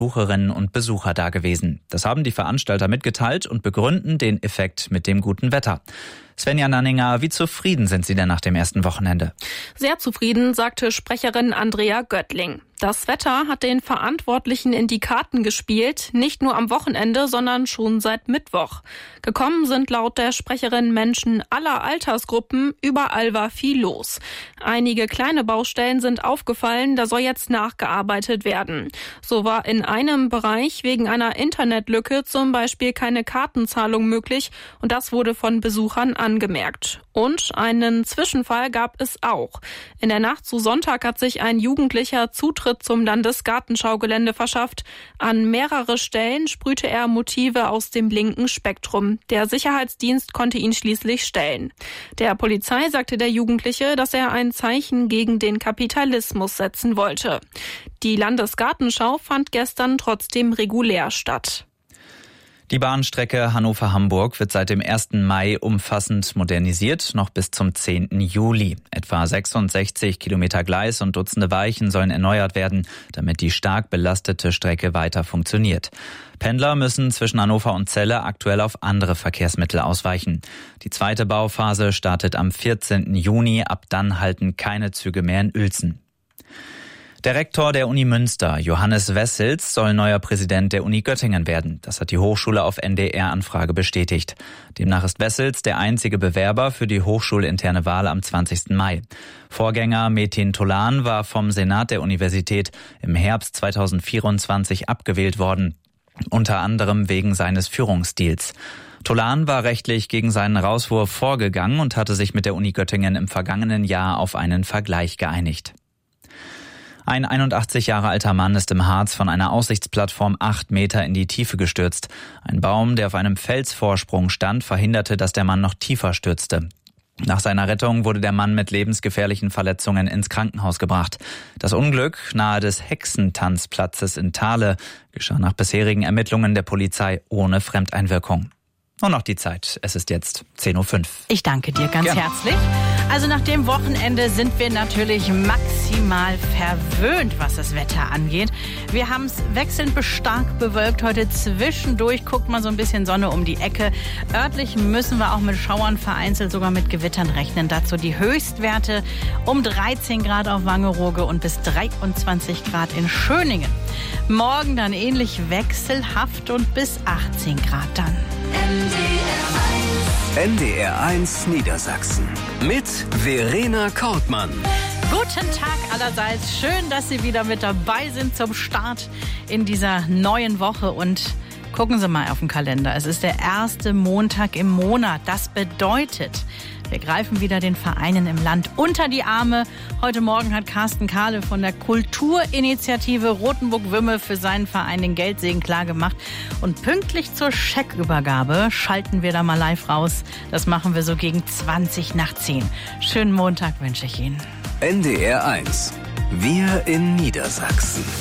Besucherinnen und Besucher dagewesen. Das haben die Veranstalter mitgeteilt und begründen den Effekt mit dem guten Wetter. Svenja Nanninger, wie zufrieden sind Sie denn nach dem ersten Wochenende? Sehr zufrieden, sagte Sprecherin Andrea Göttling. Das Wetter hat den Verantwortlichen in die Karten gespielt, nicht nur am Wochenende, sondern schon seit Mittwoch. Gekommen sind laut der Sprecherin Menschen aller Altersgruppen, überall war viel los. Einige kleine Baustellen sind aufgefallen, da soll jetzt nachgearbeitet werden. So war in einem Bereich wegen einer Internetlücke zum Beispiel keine Kartenzahlung möglich und das wurde von Besuchern angemerkt. Und einen Zwischenfall gab es auch. In der Nacht zu Sonntag hat sich ein Jugendlicher Zutritt zum Landesgartenschaugelände verschafft. An mehrere Stellen sprühte er Motive aus dem linken Spektrum. Der Sicherheitsdienst konnte ihn schließlich stellen. Der Polizei sagte der Jugendliche, dass er ein Zeichen gegen den Kapitalismus setzen wollte. Die Landesgartenschau fand gestern trotzdem regulär statt. Die Bahnstrecke Hannover-Hamburg wird seit dem 1. Mai umfassend modernisiert, noch bis zum 10. Juli. Etwa 66 Kilometer Gleis und Dutzende Weichen sollen erneuert werden, damit die stark belastete Strecke weiter funktioniert. Pendler müssen zwischen Hannover und Celle aktuell auf andere Verkehrsmittel ausweichen. Die zweite Bauphase startet am 14. Juni. Ab dann halten keine Züge mehr in Uelzen. Der Rektor der Uni Münster, Johannes Wessels, soll neuer Präsident der Uni Göttingen werden. Das hat die Hochschule auf NDR-Anfrage bestätigt. Demnach ist Wessels der einzige Bewerber für die hochschulinterne Wahl am 20. Mai. Vorgänger Metin Tolan war vom Senat der Universität im Herbst 2024 abgewählt worden, unter anderem wegen seines Führungsstils. Tolan war rechtlich gegen seinen Rauswurf vorgegangen und hatte sich mit der Uni Göttingen im vergangenen Jahr auf einen Vergleich geeinigt. Ein 81 Jahre alter Mann ist im Harz von einer Aussichtsplattform 8 Meter in die Tiefe gestürzt. Ein Baum, der auf einem Felsvorsprung stand, verhinderte, dass der Mann noch tiefer stürzte. Nach seiner Rettung wurde der Mann mit lebensgefährlichen Verletzungen ins Krankenhaus gebracht. Das Unglück nahe des Hexentanzplatzes in Thale geschah nach bisherigen Ermittlungen der Polizei ohne Fremdeinwirkung. Und noch die Zeit. Es ist jetzt 10:05 Uhr. Ich danke dir ganz herzlich. Also nach dem Wochenende sind wir natürlich maximal verwöhnt, was das Wetter angeht. Wir haben es wechselnd bis stark bewölkt. Heute zwischendurch guckt mal so ein bisschen Sonne um die Ecke. Örtlich müssen wir auch mit Schauern, vereinzelt sogar mit Gewittern rechnen. Dazu die Höchstwerte um 13 Grad auf Wangerooge und bis 23 Grad in Schöningen. Morgen dann ähnlich wechselhaft und bis 18 Grad dann. NDR1 Niedersachsen mit Verena Kortmann. Guten Tag allerseits. Schön, dass Sie wieder mit dabei sind zum Start in dieser neuen Woche. Und gucken Sie mal auf den Kalender. Es ist der erste Montag im Monat. Das bedeutet, wir greifen wieder den Vereinen im Land unter die Arme. Heute Morgen hat Carsten Kahle von der Kulturinitiative Rothenburg-Wümme für seinen Verein den Geldsegen klargemacht. Und pünktlich zur Scheckübergabe schalten wir da mal live raus. Das machen wir so gegen 20 nach 10. Schönen Montag wünsche ich Ihnen. NDR1. Wir in Niedersachsen.